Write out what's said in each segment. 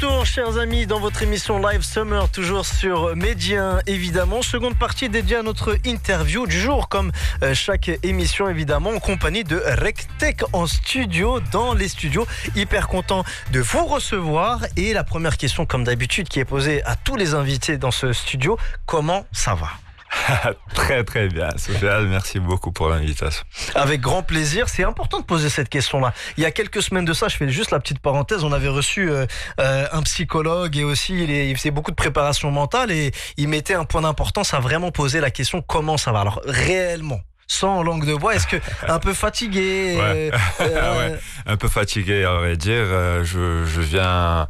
retour, chers amis, dans votre émission Live Summer, toujours sur Média, évidemment. Seconde partie dédiée à notre interview du jour, comme chaque émission, évidemment, en compagnie de RecTech en studio, dans les studios. Hyper content de vous recevoir. Et la première question, comme d'habitude, qui est posée à tous les invités dans ce studio, comment ça va ? Très très bien, Sofiane, merci beaucoup pour l'invitation. Avec grand plaisir, c'est important de poser cette question-là. Il y a quelques semaines de ça, je fais juste la petite parenthèse, on avait reçu un psychologue et aussi il faisait beaucoup de préparation mentale et il mettait un point d'importance à vraiment poser la question comment ça va. Alors réellement, sans langue de bois, est-ce que un peu fatigué Ouais, un peu fatigué, à vrai dire. Je viens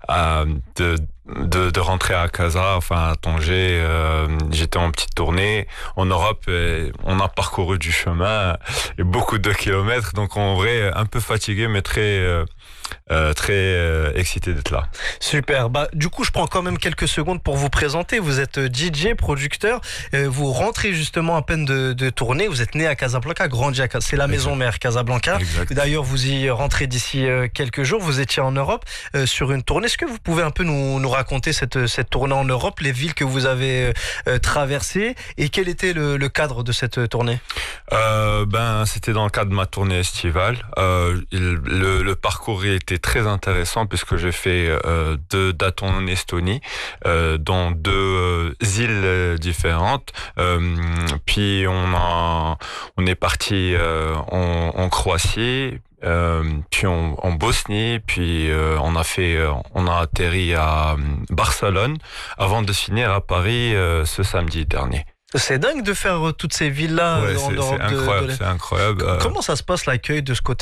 de rentrer à Casa, enfin à Tanger. J'étais en petite tournée en Europe et on a parcouru du chemin et beaucoup de kilomètres. Donc en vrai, un peu fatigué, mais très excité d'être là. Super. Du coup, je prends quand même quelques secondes pour vous présenter. Vous êtes DJ, producteur. Vous rentrez justement à peine de tournée. Vous êtes né à Casablanca, grandi à Casablanca. C'est la maison mère, Casablanca. Exact. D'ailleurs, vous y rentrez d'ici quelques jours. Vous étiez en Europe sur une tournée. Est-ce que vous pouvez un peu nous raconter cette tournée en Europe, les villes que vous avez traversées et quel était le cadre de cette tournée ? C'était dans le cadre de ma tournée estivale. Le parcours était très intéressant puisque j'ai fait 2 dates en Estonie, dans 2 îles différentes. Puis on est parti en Croatie. Puis en Bosnie, puis on a atterri à Barcelone avant de finir à Paris ce samedi dernier. C'est dingue de faire toutes ces villes-là. Ouais, c'est incroyable. Comment ça se passe l'accueil de ce côté